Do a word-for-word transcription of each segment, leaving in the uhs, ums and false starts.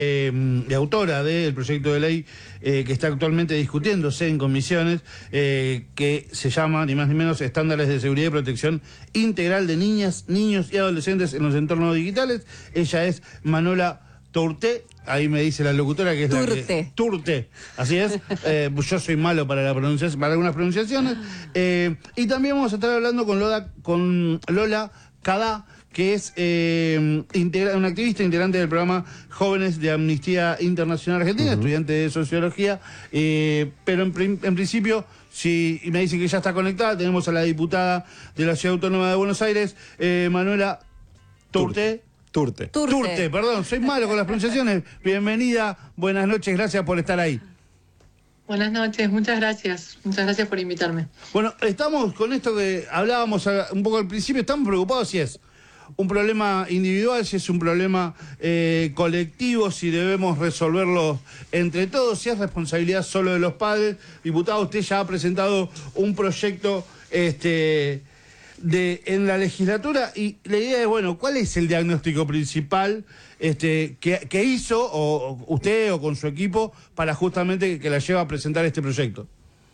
Eh, de autora del proyecto de ley eh, que está actualmente discutiéndose en comisiones, eh, que se llama, ni más ni menos, Estándares de Seguridad y Protección Integral de Niñas, Niños y Adolescentes en los Entornos Digitales. Ella es Manuela Tourté, ahí me dice la locutora que es Tourté. la que... Tourté, así es. Eh, yo soy malo para, la pronunciación, para algunas pronunciaciones. Eh, y también vamos a estar hablando con Lola, con Lola Cadá, que es eh, integra, una activista integrante del programa Jóvenes de Amnistía Internacional Argentina, uh-huh. estudiante de Sociología, eh, pero en, en principio, si me dicen que ya está conectada, tenemos a la diputada de la Ciudad Autónoma de Buenos Aires, eh, Manuela Tourté. Tourté. Tourté. Tourté, perdón, soy malo con las pronunciaciones. Bienvenida, buenas noches, gracias por estar ahí. Buenas noches, muchas gracias. Muchas gracias por invitarme. Bueno, estamos con esto que hablábamos un poco al principio, estamos preocupados si es un problema individual, si es un problema eh, colectivo, si debemos resolverlo entre todos, si es responsabilidad solo de los padres. Diputado, usted ya ha presentado un proyecto este, de, en la legislatura y la idea es, bueno, ¿cuál es el diagnóstico principal este, que, que hizo o, o usted o con su equipo para justamente que la lleva a presentar este proyecto?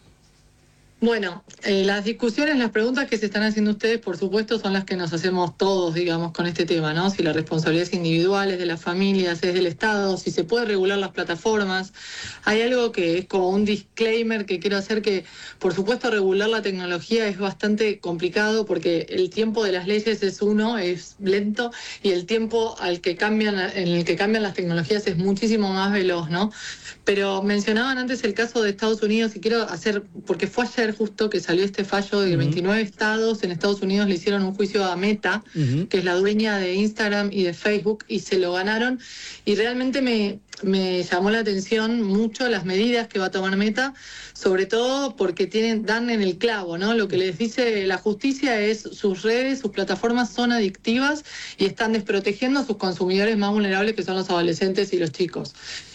Bueno, eh, las discusiones, las preguntas que se están haciendo ustedes, por supuesto, son las que nos hacemos todos, digamos, con este tema, ¿no? Si la responsabilidad es individual, es de las familias, es del Estado, si se puede regular las plataformas. Hay algo que es como un disclaimer que quiero hacer, que, por supuesto, regular la tecnología es bastante complicado porque el tiempo de las leyes es uno, es lento, y el tiempo al que cambian, en el que cambian las tecnologías es muchísimo más veloz, ¿no? Pero mencionaban antes el caso de Estados Unidos y quiero hacer, porque fue ayer justo que salió este fallo de uh-huh. veintinueve estados en Estados Unidos le hicieron un juicio a Meta, uh-huh. que es la dueña de Instagram y de Facebook, y se lo ganaron. Y realmente me, me llamó la atención mucho las medidas que va a tomar Meta, sobre todo porque tienen, dan en el clavo, ¿no? Lo que les dice la justicia es sus redes, sus plataformas son adictivas y están desprotegiendo a sus consumidores más vulnerables, que son los adolescentes y los chicos.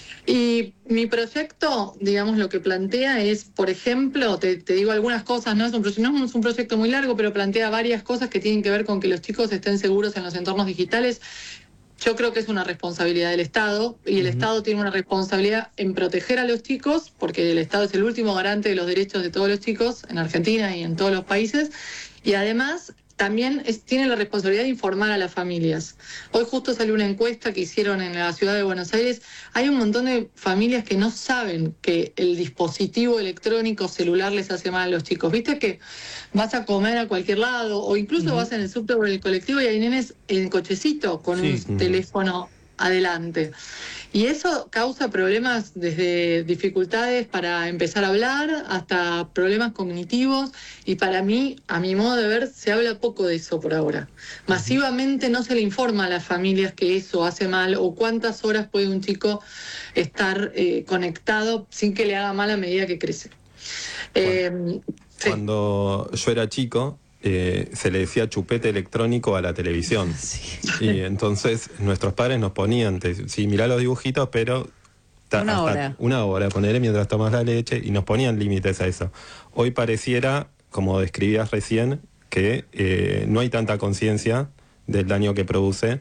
Y mi proyecto, digamos, lo que plantea es, por ejemplo, te, te digo algunas cosas, ¿no? Es un, no es un proyecto muy largo, pero plantea varias cosas que tienen que ver con que los chicos estén seguros en los entornos digitales. Yo creo que es una responsabilidad del Estado, y el uh-huh. Estado tiene una responsabilidad en proteger a los chicos, porque el Estado es el último garante de los derechos de todos los chicos en Argentina y en todos los países, y además también es, tiene la responsabilidad de informar a las familias. Hoy justo salió una encuesta que hicieron en la ciudad de Buenos Aires. Hay un montón de familias que no saben que el dispositivo electrónico celular les hace mal a los chicos. Viste que vas a comer a cualquier lado o incluso uh-huh. vas en el subte o en el colectivo y hay nenes en cochecito con sí. un uh-huh. teléfono adelante. Y eso causa problemas desde dificultades para empezar a hablar hasta problemas cognitivos, y para mí, a mi modo de ver, se habla poco de eso por ahora. Masivamente no se le informa a las familias que eso hace mal o cuántas horas puede un chico estar eh, conectado sin que le haga mal a medida que crece. Eh, sí. Cuando yo era chico, Eh, se le decía chupete electrónico a la televisión. Sí. Y entonces nuestros padres nos ponían, te, sí, mirá los dibujitos, pero ta, una hasta hora. Una hora, ponerle mientras tomas la leche, y nos ponían límites a eso. Hoy pareciera, como describías recién, que eh, no hay tanta conciencia del daño que produce.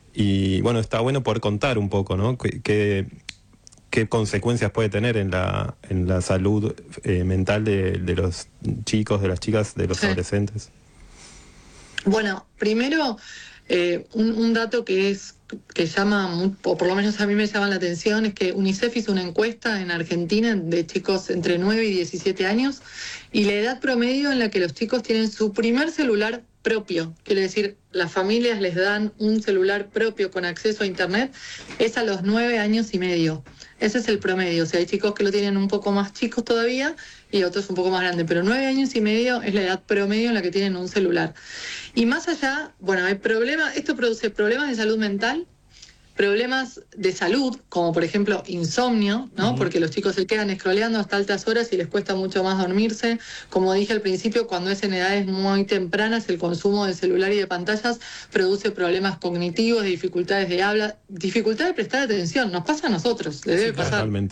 Y bueno, está bueno poder contar un poco, ¿no? Que, que, qué consecuencias puede tener en la en la salud eh, mental de, de los chicos, de las chicas, de los sí. adolescentes. Bueno, primero, eh, un, un dato que es que llama, o por lo menos a mí me llama la atención, es que UNICEF hizo una encuesta en Argentina de chicos entre nueve y diecisiete años, y la edad promedio en la que los chicos tienen su primer celular propio, quiere decir, las familias les dan un celular propio con acceso a internet, es a los nueve años y medio. Ese es el promedio. O sea, hay chicos que lo tienen un poco más chicos todavía y otros un poco más grandes, pero nueve años y medio es la edad promedio en la que tienen un celular. Y más allá, bueno, hay problemas, esto produce problemas de salud mental, problemas de salud, como por ejemplo insomnio, ¿no? Uh-huh. Porque los chicos se quedan scrolleando hasta altas horas y les cuesta mucho más dormirse. Como dije al principio, cuando es en edades muy tempranas, el consumo de celular y de pantallas produce problemas cognitivos, dificultades de habla, dificultad de prestar atención. Nos pasa a nosotros, le debe sí, pasar. Totalmente.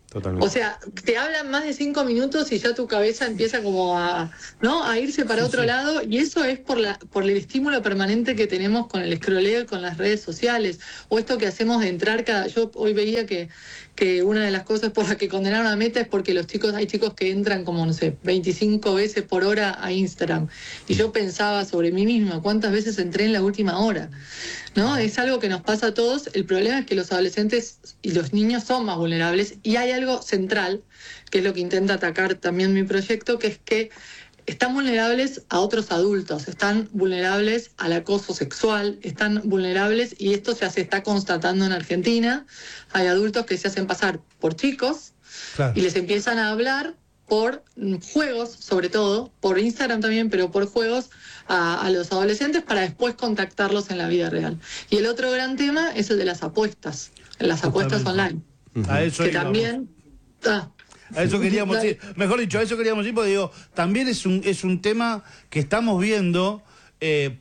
Totalmente. O sea, te hablan más de cinco minutos y ya tu cabeza empieza como a, ¿no? a irse para Sí, otro sí. lado, y eso es por la, por el estímulo permanente que tenemos con el escroleo y con las redes sociales, o esto que hacemos de entrar cada, yo hoy veía que, que una de las cosas por las que condenaron a Meta es porque los chicos, hay chicos que entran como, no sé, veinticinco veces por hora a Instagram, y yo pensaba sobre mí misma, ¿cuántas veces entré en la última hora? ¿No? Es algo que nos pasa a todos. El problema es que los adolescentes y los niños son más vulnerables, y hay algo central, que es lo que intenta atacar también mi proyecto, que es que están vulnerables a otros adultos, están vulnerables al acoso sexual, están vulnerables, y esto ya se está constatando en Argentina. Hay adultos que se hacen pasar por chicos, Claro. y les empiezan a hablar por juegos, sobre todo, por Instagram también, pero por juegos a, a los adolescentes para después contactarlos en la vida real. Y el otro gran tema es el de las apuestas, las apuestas online, Ujú. A eso que íbamos. también... Ah, A eso queríamos Dale. ir, mejor dicho, a eso queríamos ir, porque digo, también es un, es un tema que estamos viendo, eh,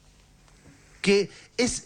que es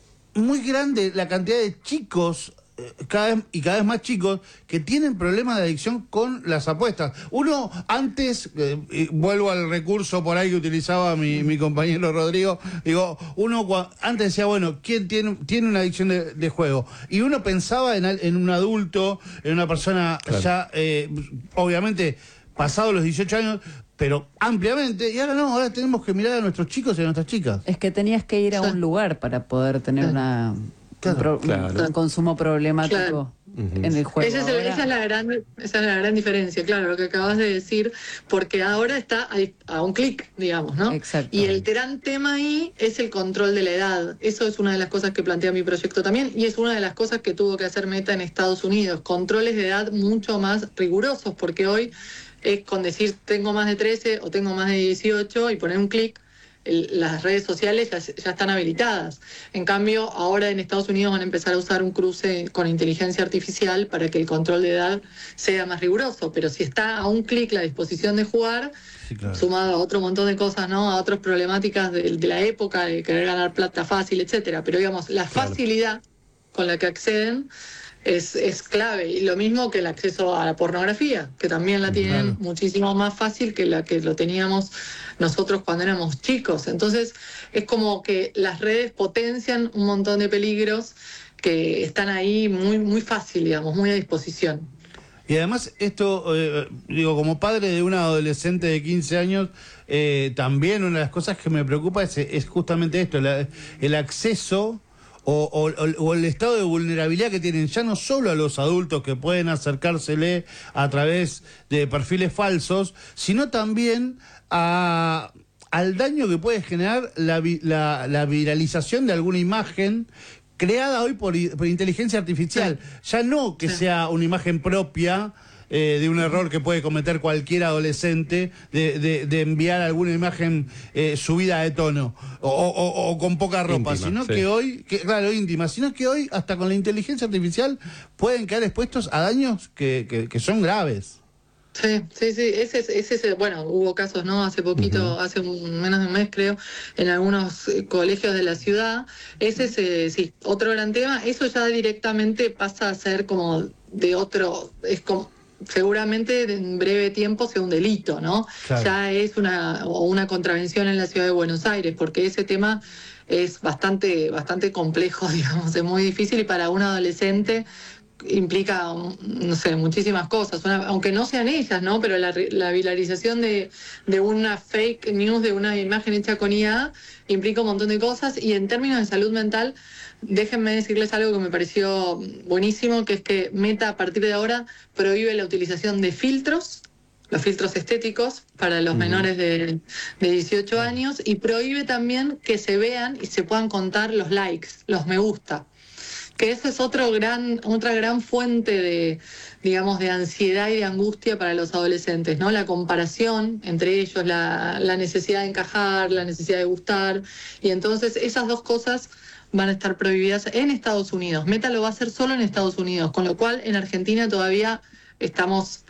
muy grande la cantidad de chicos, eh, cada vez, y cada vez más chicos, que tienen problemas de adicción con las apuestas. Uno antes, eh, y vuelvo al recurso por ahí que utilizaba mi, mi compañero Rodrigo, digo, uno cua- antes decía, bueno, ¿quién tiene, tiene una adicción de, de juego? Y uno pensaba en, al- en un adulto, en una persona Claro. ya, eh, obviamente, pasado los dieciocho años, pero ampliamente, y ahora no, ahora tenemos que mirar a nuestros chicos y a nuestras chicas. Es que tenías que ir a un lugar para poder tener una, Claro, un, pro- claro. un consumo problemático Claro. Ujú. en el juego. Esa es, el- Ahora- esa es la gran, esa es la gran diferencia, claro, lo que acabas de decir, porque ahora está a, a un clic, digamos, ¿no? Exacto. Y el gran tema ahí es el control de la edad. Eso es una de las cosas que plantea mi proyecto también, y es una de las cosas que tuvo que hacer Meta en Estados Unidos, controles de edad mucho más rigurosos, porque hoy es con decir tengo más de trece o tengo más de dieciocho y poner un clic, el- las redes sociales ya, ya están habilitadas. En cambio, ahora en Estados Unidos van a empezar a usar un cruce con inteligencia artificial para que el control de edad sea más riguroso. Pero si está a un clic la disposición de jugar, Sí, claro. sumado a otro montón de cosas, ¿no? A otras problemáticas de, de la época, de querer ganar plata fácil, etcétera. Pero digamos, la Claro. facilidad con la que acceden es, es clave. Y lo mismo que el acceso a la pornografía, que también la tienen Claro. muchísimo más fácil que la que lo teníamos nosotros cuando éramos chicos. Entonces, es como que las redes potencian un montón de peligros que están ahí muy, muy fácil, digamos, muy a disposición. Y además esto, eh, digo, como padre de una adolescente de quince años, eh, también una de las cosas que me preocupa es, es justamente esto, la- el acceso o, o- o el estado de vulnerabilidad que tienen ya no solo a los adultos que pueden acercársele a través de perfiles falsos, sino también a... al daño que puede generar la, vi- la, la viralización de alguna imagen creada hoy por, i- por inteligencia artificial. Ya no que Sí. sea una imagen propia eh, de un error que puede cometer cualquier adolescente de, de- de enviar alguna imagen eh, subida de tono o, o- o- o con poca ropa, Íntima, sino sí. que hoy, que, claro, íntima, sino que hoy hasta con la inteligencia artificial pueden quedar expuestos a daños que, que- que son graves. Sí, sí, sí, ese es, ese es, el- bueno, hubo casos, ¿no? Hace poquito, hace un- menos de un mes creo, en algunos eh, colegios de la ciudad. Ese es, eh, sí, otro gran tema. Eso ya directamente pasa a ser como de otro, es como, seguramente en breve tiempo sea un delito, ¿no? Claro. Ya es una, o una contravención en la ciudad de Buenos Aires, porque ese tema es bastante, bastante complejo, digamos, es muy difícil, y para un adolescente implica, no sé, muchísimas cosas, una- aunque no sean ellas, ¿no? Pero la, re- la viralización de, de una fake news, de una imagen hecha con I A, implica un montón de cosas. Y en términos de salud mental, déjenme decirles algo que me pareció buenísimo, que es que Meta a partir de ahora prohíbe la utilización de filtros, los filtros estéticos para los menores de, de dieciocho años, y prohíbe también que se vean y se puedan contar los likes, los me gusta, que eso es otro gran, otra gran fuente de, digamos, de ansiedad y de angustia para los adolescentes, ¿no? La comparación entre ellos, la, la necesidad de encajar, la necesidad de gustar, y entonces esas dos cosas van a estar prohibidas en Estados Unidos. Meta lo va a hacer solo en Estados Unidos, con lo cual en Argentina todavía estamos,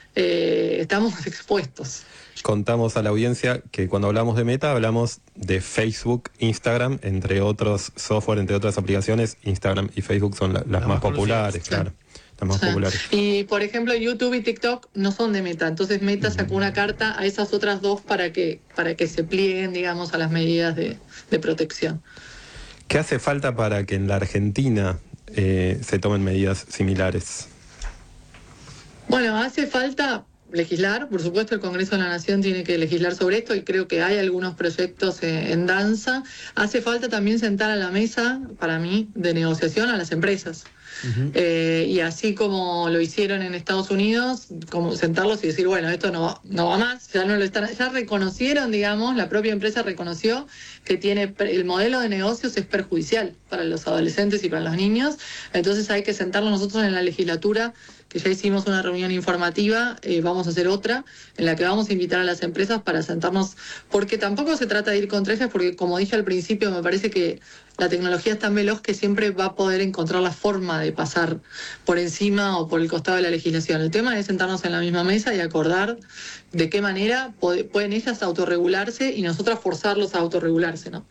eh, estamos expuestos. Contamos a la audiencia que cuando hablamos de Meta hablamos de Facebook, Instagram, entre otros software, entre otras aplicaciones. Instagram y Facebook son la- las Las más más populares, conocidas. claro. las más Sí. populares. Y por ejemplo, YouTube y TikTok no son de Meta, entonces Meta sacó una carta a esas otras dos para que, para que se plieguen, digamos, a las medidas de, de protección. ¿Qué hace falta para que en la Argentina eh, se tomen medidas similares? Bueno, hace falta legislar, por supuesto el Congreso de la Nación tiene que legislar sobre esto y creo que hay algunos proyectos eh, en danza. Hace falta también sentar a la mesa, para mí, de negociación a las empresas. Uh-huh. eh, y así como lo hicieron en Estados Unidos, como sentarlos y decir, bueno, esto no, no va más, ya no lo están, ya reconocieron, digamos, la propia empresa reconoció que tiene el modelo de negocios es perjudicial para los adolescentes y para los niños, entonces hay que sentarlos nosotros en la legislatura, que ya hicimos una reunión informativa, eh, vamos a hacer otra, en la que vamos a invitar a las empresas para sentarnos, porque tampoco se trata de ir contra ellas, porque como dije al principio, me parece que la tecnología es tan veloz que siempre va a poder encontrar la forma de pasar por encima o por el costado de la legislación. El tema es sentarnos en la misma mesa y acordar de qué manera pueden ellas autorregularse y nosotras forzarlos a autorregularse, ¿no?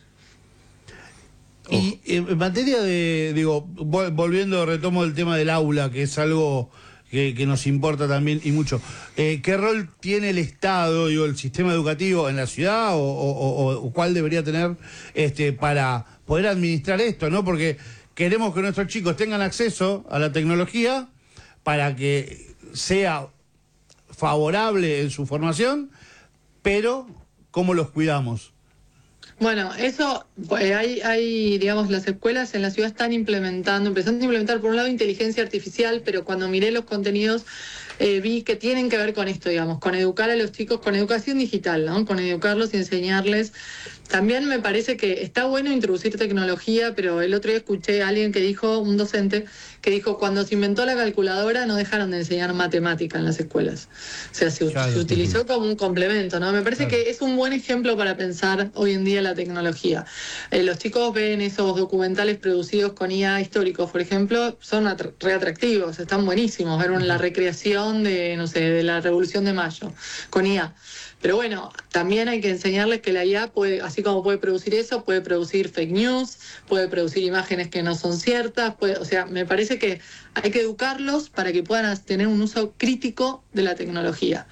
Y en materia de, digo, volviendo, retomo el tema del aula, que es algo que, que nos importa también y mucho. Eh, ¿Qué rol tiene el Estado, digo, el sistema educativo en la ciudad o, o, o cuál debería tener este para poder administrar esto, ¿no? Porque queremos que nuestros chicos tengan acceso a la tecnología para que sea favorable en su formación, pero ¿cómo los cuidamos? Bueno, eso, eh, hay, hay, digamos, las escuelas en la ciudad están implementando, empezando a implementar por un lado inteligencia artificial, pero cuando miré los contenidos eh, vi que tienen que ver con esto, digamos, con educar a los chicos, con educación digital, ¿no? Con educarlos y enseñarles. También me parece que está bueno introducir tecnología, pero el otro día escuché a alguien que dijo, un docente, que dijo, cuando se inventó la calculadora no dejaron de enseñar matemática en las escuelas. O sea, se, claro. se utilizó como un complemento, ¿no? Me parece claro. que es un buen ejemplo para pensar hoy en día la tecnología. Eh, los chicos ven esos documentales producidos con I A históricos, por ejemplo, son atr- reatractivos, están buenísimos. Ver uh-huh. la recreación de, no sé, de la Revolución de Mayo con I A. Pero bueno, también hay que enseñarles que la I A puede, así como puede producir eso, puede producir fake news, puede producir imágenes que no son ciertas, puede, o sea, me parece que hay que educarlos para que puedan tener un uso crítico de la tecnología.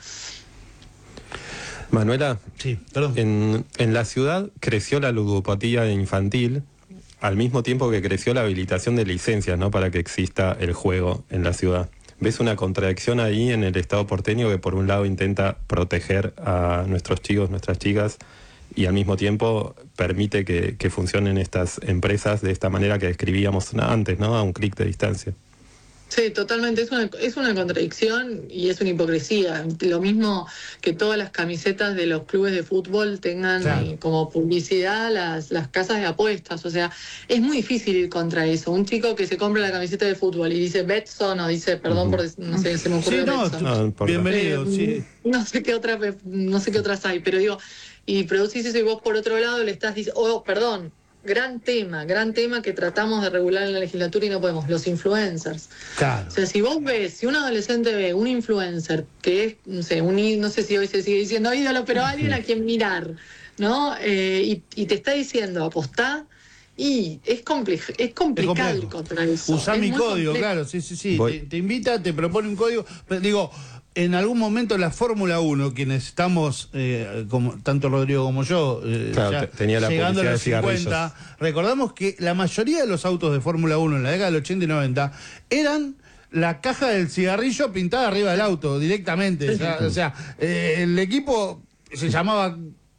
Manuela, sí, perdón. En, en la ciudad creció la ludopatía infantil al mismo tiempo que creció la habilitación de licencias, ¿no? Para que exista el juego en la ciudad. ¿Ves una contradicción ahí en el Estado porteño que por un lado intenta proteger a nuestros chicos, nuestras chicas, y al mismo tiempo permite que, que funcionen estas empresas de esta manera que describíamos antes, ¿no? A un clic de distancia. Sí, totalmente. Es una, es una contradicción y es una hipocresía. Lo mismo que todas las camisetas de los clubes de fútbol tengan claro. eh, como publicidad las, las casas de apuestas. O sea, es muy difícil ir contra eso. Un chico que se compra la camiseta de fútbol y dice Betson o dice, perdón uh-huh. por no sé, se me ocurrió sí, no, Betson. No, bienvenido, eh, sí. No sé qué otra, no sé qué otras hay, pero digo, y producís eso y vos por otro lado le estás diciendo, oh, perdón. Gran tema, gran tema que tratamos de regular en la legislatura y no podemos, los influencers. Claro. O sea, si vos ves, si un adolescente ve un influencer que es, no sé, un, no sé si hoy se sigue diciendo ídolo, pero alguien a quien mirar, ¿no? Eh, y, y te está diciendo apostá, y es, complejo, es complicado contra eso. Usar mi código, complejo. Claro, sí, sí, sí. Te, te invita, te propone un código, pero digo... En algún momento la Fórmula uno, quienes estamos, eh, como, tanto Rodrigo como yo, eh, claro, ya, tenía la llegando a los de cincuenta, recordamos que la mayoría de los autos de Fórmula uno en la década del ochenta y noventa eran la caja del cigarrillo pintada arriba del auto, directamente. O sea, o sea eh, el equipo se llamaba...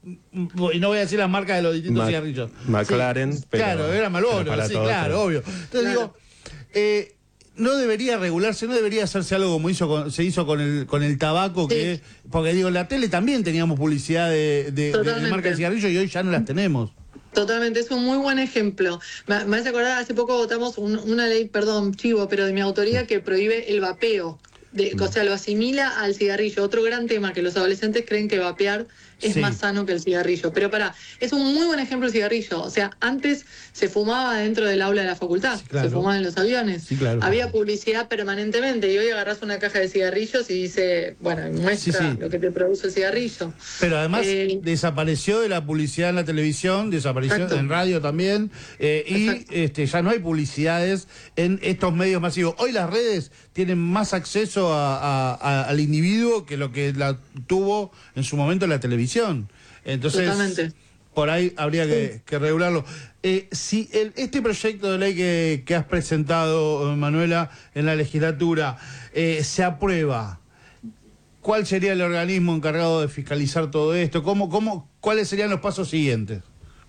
Y no voy a decir las marcas de los distintos Ma- cigarrillos. McLaren, sí, pero... Claro, era Marlboro, sí, claro, todo. Obvio. Entonces claro. digo... Eh, no debería regularse, no debería hacerse algo como hizo con, se hizo con el con el tabaco, sí. que porque digo, en la tele también teníamos publicidad de, de, de, de marca de cigarrillo y hoy ya no las tenemos. Totalmente, es un muy buen ejemplo. Me, me hace acordar, hace poco votamos un, una ley, perdón, chivo, pero de mi autoría, que prohíbe el vapeo. De, o sea, lo asimila al cigarrillo. Otro gran tema, que los adolescentes creen que vapear es Sí. más sano que el cigarrillo. Pero pará, es un muy buen ejemplo el cigarrillo. O sea, antes se fumaba dentro del aula de la facultad, Sí, claro. se fumaba en los aviones. Sí, claro. Había publicidad permanentemente y hoy agarrás una caja de cigarrillos y dice, bueno, muestra Sí, sí. lo que te produce el cigarrillo. Pero además Eh, desapareció de la publicidad en la televisión, desapareció Exacto. en radio también, eh, y Exacto. este, ya no hay publicidades en estos medios masivos. Hoy las redes tienen más acceso a- a- a- al individuo que lo que la tuvo en su momento la televisión. Entonces, Totalmente. por ahí habría que, que regularlo. Eh, si el- este proyecto de ley que, que has presentado, Manuela, en la legislatura, eh, se aprueba, ¿cuál sería el organismo encargado de fiscalizar todo esto? ¿Cómo, cómo, ¿Cuáles serían los pasos siguientes?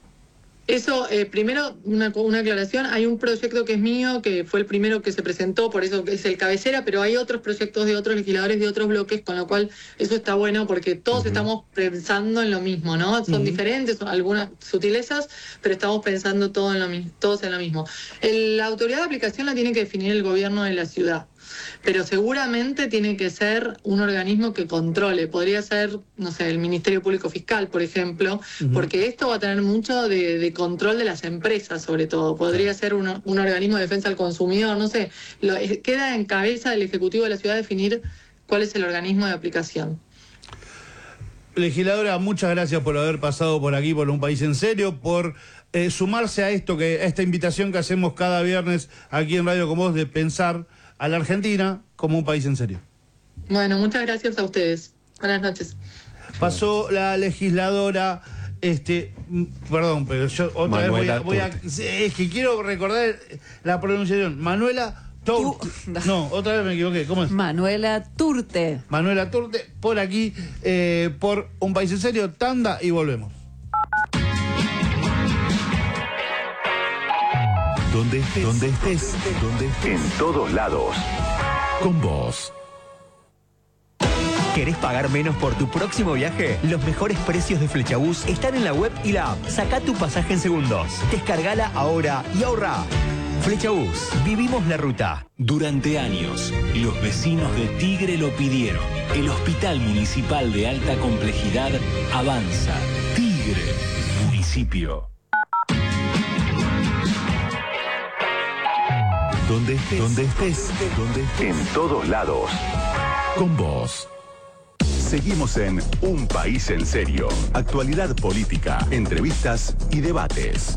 Eso, eh, primero, una, una aclaración, hay un proyecto que es mío, que fue el primero que se presentó, por eso es el cabecera, pero hay otros proyectos de otros legisladores de otros bloques, con lo cual eso está bueno porque todos estamos pensando en lo mismo, ¿no? Son Ujú. diferentes, son algunas sutilezas, pero estamos pensando todo en lo mismo, todos en lo mismo. El- la autoridad de aplicación la tiene que definir el gobierno de la ciudad. Pero seguramente tiene que ser un organismo que controle. Podría ser, no sé, el Ministerio Público Fiscal, por ejemplo, Ujú. porque esto va a tener mucho de, de control de las empresas, sobre todo. Podría ser un, un organismo de defensa del consumidor, no sé. Lo, eh, queda en cabeza del Ejecutivo de la ciudad definir cuál es el organismo de aplicación. Legisladora, muchas gracias por haber pasado por aquí, por Un País en Serio, por eh, sumarse a esto, que a esta invitación que hacemos cada viernes aquí en Radio Con Vos, de pensar a la Argentina como un país en serio. Bueno, muchas gracias a ustedes. Buenas noches. Pasó la legisladora, este, mm, perdón, pero yo otra Manuela vez voy a, voy a- Turte. es que quiero recordar la pronunciación. Manuela Turte. Tu- No, otra vez me equivoqué. ¿Cómo es? Manuela Turte. Manuela Turte, por aquí, eh, por Un País en Serio, tanda y volvemos. Donde estés, donde estés, donde estés. En todos lados. Con vos. ¿Querés pagar menos por tu próximo viaje? Los mejores precios de Flexabús están en la web y la app. Saca tu pasaje en segundos. Descargala ahora y ahorra. Flexabús. Vivimos la ruta. Durante años, los vecinos de Tigre lo pidieron. El Hospital Municipal de Alta Complejidad avanza. Tigre, municipio. Donde estés, donde estés, donde estés. En todos lados. Con vos. Seguimos en Un País en Serio. Actualidad política, entrevistas y debates.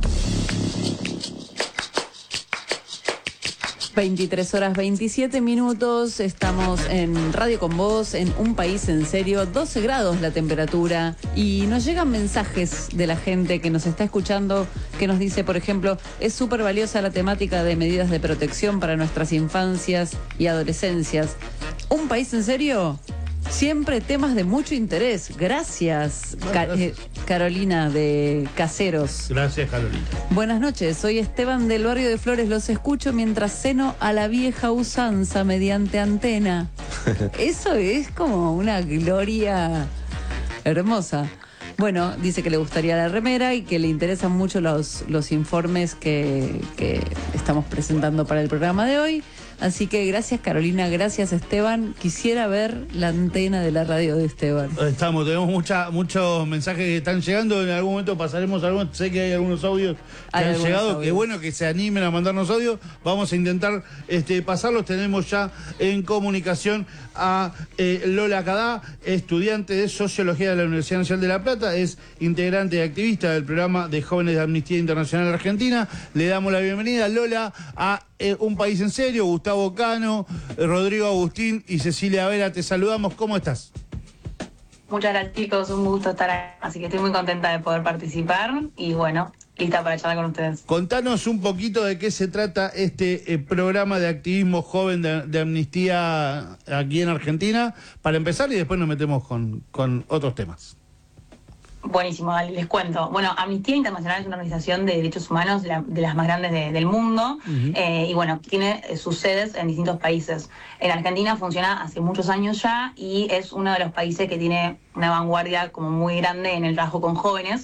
veintitrés horas veintisiete minutos, estamos en Radio Con Vos, en Un País en Serio, doce grados la temperatura y nos llegan mensajes de la gente que nos está escuchando que nos dice, por ejemplo, es súper valiosa la temática de medidas de protección para nuestras infancias y adolescencias. ¿Un País en Serio? Siempre temas de mucho interés. Gracias, Bueno, Ca- gracias. eh, Carolina de Caseros. Gracias, Carolina. Buenas noches, soy Esteban del barrio de Flores, los escucho mientras ceno a la vieja usanza mediante antena. Eso es como una gloria hermosa. Bueno, dice que le gustaría la remera y que le interesan mucho los, los informes que, que estamos presentando para el programa de hoy. Así que gracias Carolina, gracias Esteban. Quisiera ver la antena de la radio de Esteban. Estamos, tenemos mucha, muchos mensajes que están llegando. En algún momento pasaremos algunos. Sé que hay algunos audios que Hay han algunos llegado. Qué audios. bueno que se animen a mandarnos audios. Vamos a intentar este, pasarlos. Tenemos ya en comunicación a eh, Lola Cadá, estudiante de Sociología de la Universidad Nacional de La Plata. Es integrante y activista del programa de Jóvenes de Amnistía Internacional Argentina. Le damos la bienvenida, Lola, a eh, Un País en Serio. Gustavo Cano, eh, Rodrigo Agustín y Cecilia Vera. Te saludamos. ¿Cómo estás? Muchas gracias chicos, un gusto estar aquí, así que estoy muy contenta de poder participar y bueno, lista para charlar con ustedes. Contanos un poquito de qué se trata este eh, programa de activismo joven de, de amnistía aquí en Argentina, para empezar, y después nos metemos con, con otros temas. Buenísimo, dale, les cuento. Bueno, Amnistía Internacional es una organización de derechos humanos de, la- de las más grandes de- del mundo eh, y bueno, tiene eh, sus sedes en distintos países. En Argentina funciona hace muchos años ya y es uno de los países que tiene una vanguardia como muy grande en el trabajo con jóvenes.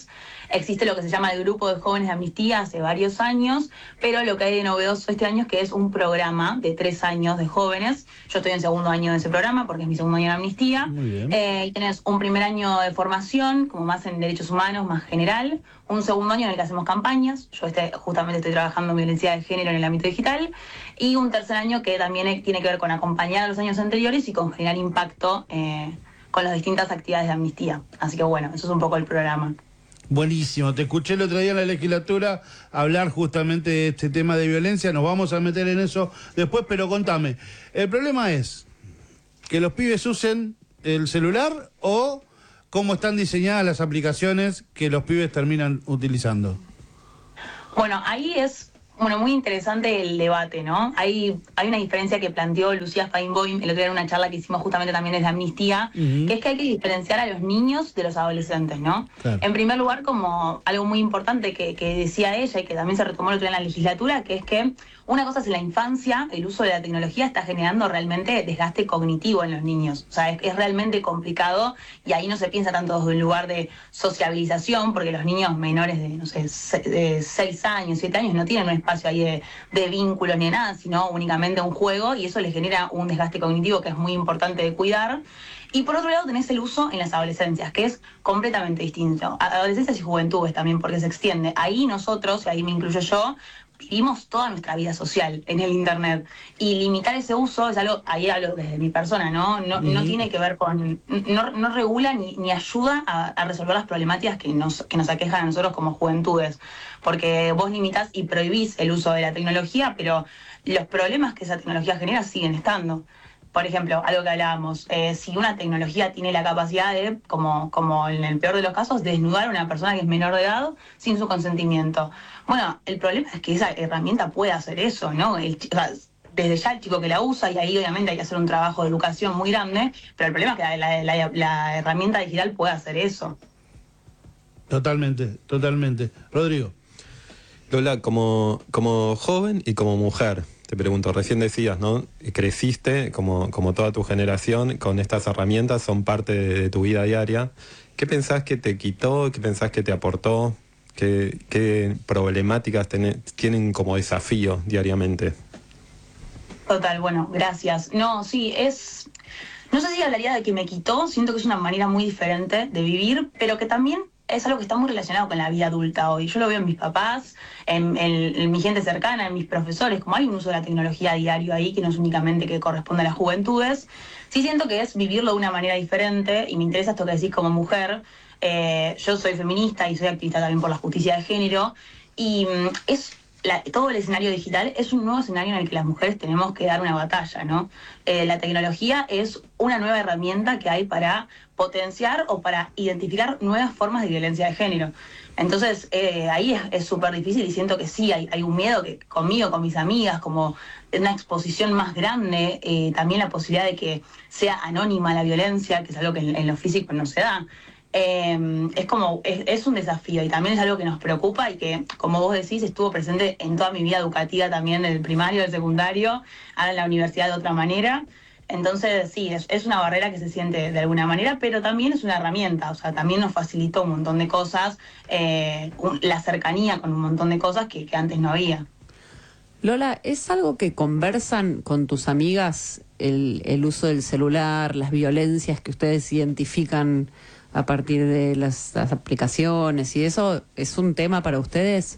Existe lo que se llama el Grupo de Jóvenes de Amnistía hace varios años, pero lo que hay de novedoso este año es que es un programa de tres años de jóvenes. Yo estoy en segundo año de ese programa porque es mi segundo año en Amnistía. Muy bien. Eh, y tenés un primer año de formación, como más en derechos humanos, más general. Un segundo año en el que hacemos campañas. Yo este, justamente estoy trabajando en violencia de género en el ámbito digital. Y un tercer año que también tiene que ver con acompañar a los años anteriores y con generar impacto eh, con las distintas actividades de Amnistía. Así que bueno, eso es un poco el programa. Buenísimo, te escuché el otro día en la legislatura hablar justamente de este tema de violencia, nos vamos a meter en eso después, pero contame, ¿el problema es que los pibes usen el celular o cómo están diseñadas las aplicaciones que los pibes terminan utilizando? Bueno, ahí es bueno muy interesante el debate, ¿no? Hay, hay una diferencia que planteó Lucía Feinboim el otro día en una charla que hicimos justamente también desde Amnistía, uh-huh. que es que hay que diferenciar a los niños de los adolescentes, ¿no? Claro. En primer lugar, como algo muy importante que, que decía ella y que también se retomó el otro día en la legislatura, que es que una cosa es en la infancia, el uso de la tecnología está generando realmente desgaste cognitivo en los niños. O sea, es, es realmente complicado y ahí no se piensa tanto desde un lugar de sociabilización, porque los niños menores de, no sé, de seis años, siete años no tienen un espacio ahí de, de vínculos ni nada, sino únicamente un juego y eso les genera un desgaste cognitivo que es muy importante de cuidar. Y por otro lado tenés el uso en las adolescencias, que es completamente distinto. Adolescencias y juventudes también, porque se extiende. Ahí nosotros, y ahí me incluyo yo, vivimos toda nuestra vida social en el internet y limitar ese uso es algo, ahí hablo desde mi persona, ¿no? No, no tiene que ver con, no, no regula ni, ni ayuda a, a resolver las problemáticas que nos, que nos aquejan a nosotros como juventudes, porque vos limitás y prohibís el uso de la tecnología, pero los problemas que esa tecnología genera siguen estando. Por ejemplo, algo que hablábamos, eh, si una tecnología tiene la capacidad de, como, como en el peor de los casos, desnudar a una persona que es menor de edad sin su consentimiento. Bueno, el problema es que esa herramienta puede hacer eso, ¿no? El, o sea, desde ya el chico que la usa, y ahí obviamente hay que hacer un trabajo de educación muy grande, pero el problema es que la, la, la, la herramienta digital puede hacer eso. Totalmente, totalmente. Rodrigo. Lola, como, como joven y como mujer, te pregunto, recién decías, ¿no? Creciste, como, como toda tu generación, con estas herramientas, son parte de, de tu vida diaria. ¿Qué pensás que te quitó? ¿Qué pensás que te aportó? ¿Qué, qué problemáticas ten, tienen como desafío diariamente? Total, bueno, gracias. No, sí, es... No sé si hablaría de que me quitó, siento que es una manera muy diferente de vivir, pero que también es algo que está muy relacionado con la vida adulta hoy. Yo lo veo en mis papás, en, en, en mi gente cercana, en mis profesores, como hay un uso de la tecnología diario ahí, que no es únicamente que corresponde a las juventudes. Sí siento que es vivirlo de una manera diferente, y me interesa esto que decís como mujer. Eh, yo soy feminista y soy activista también por la justicia de género, y mm, es... La, todo el escenario digital es un nuevo escenario en el que las mujeres tenemos que dar una batalla, ¿no? Eh, la tecnología es una nueva herramienta que hay para potenciar o para identificar nuevas formas de violencia de género. Entonces, eh, ahí es súper difícil y siento que sí, hay, hay un miedo que conmigo, con mis amigas, como una exposición más grande, eh, también la posibilidad de que sea anónima la violencia, que es algo que en, en lo físico no se da. Eh, es como, es, es un desafío y también es algo que nos preocupa y que, como vos decís, estuvo presente en toda mi vida educativa también, del primario, del secundario, ahora en la universidad de otra manera. Entonces, sí, es, es una barrera que se siente de alguna manera, pero también es una herramienta, o sea, también nos facilitó un montón de cosas, eh, un, la cercanía con un montón de cosas que, que antes no había. Lola, ¿es algo que conversan con tus amigas el, el uso del celular, las violencias que ustedes identifican a partir de las, las aplicaciones y eso? ¿Es un tema para ustedes?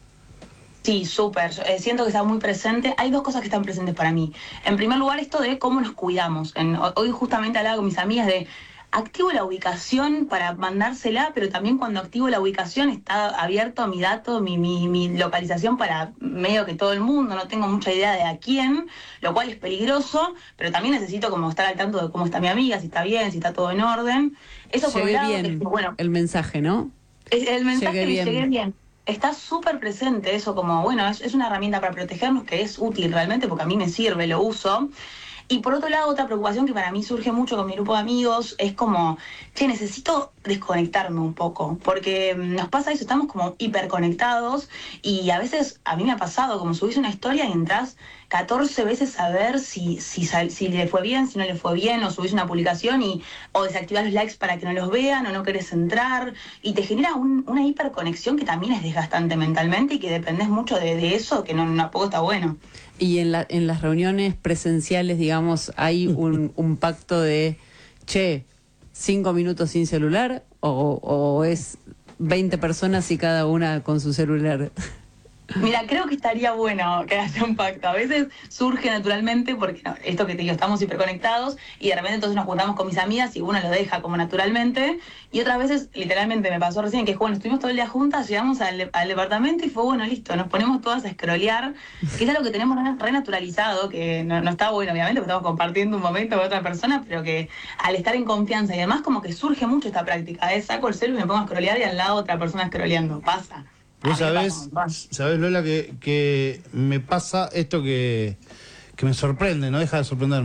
Sí, súper. Eh, siento que está muy presente. Hay dos cosas que están presentes para mí. En primer lugar, esto de cómo nos cuidamos. En, hoy justamente hablaba con mis amigas de activo la ubicación para mandársela, pero también cuando activo la ubicación está abierto mi dato, mi, mi, mi localización para medio que todo el mundo, no tengo mucha idea de a quién, lo cual es peligroso, pero también necesito como estar al tanto de cómo está mi amiga, si está bien, si está todo en orden. Eso por un lado, bien que, bueno, el mensaje, ¿no? El, el mensaje llegué bien. llegué bien. Está súper presente eso como, bueno, es, es una herramienta para protegernos que es útil realmente porque a mí me sirve, lo uso. Y por otro lado, otra preocupación que para mí surge mucho con mi grupo de amigos es como, che, necesito desconectarme un poco, porque nos pasa eso, estamos como hiperconectados y a veces a mí me ha pasado, como subís una historia y entras catorce veces a ver si, si, si le fue bien, si no le fue bien, o subís una publicación y o desactivás los likes para que no los vean, o no querés entrar, y te genera un, una hiperconexión que también es desgastante mentalmente y que dependés mucho de, de eso, que no, tampoco está bueno. Y en, la, en las reuniones presenciales, digamos, hay un, un pacto de, che, cinco minutos sin celular, o, o es veinte personas y cada una con su celular. Mira, creo que estaría bueno que haya un pacto. A veces surge naturalmente porque no, esto que te digo, estamos hiperconectados y de repente entonces nos juntamos con mis amigas y uno lo deja como naturalmente. Y otras veces, literalmente me pasó recién que bueno, estuvimos todo el día juntas, llegamos al, al departamento y fue bueno, listo, nos ponemos todas a scrollear, que es algo que tenemos renaturalizado, que no, no está bueno obviamente porque estamos compartiendo un momento con otra persona, pero que al estar en confianza y además como que surge mucho esta práctica, ¿eh? Saco el celu y me pongo a scrollear y al lado otra persona scrolleando, pasa. Vos sabés, sabés, Lola, que, que me pasa esto que, que me sorprende, no deja de sorprenderme.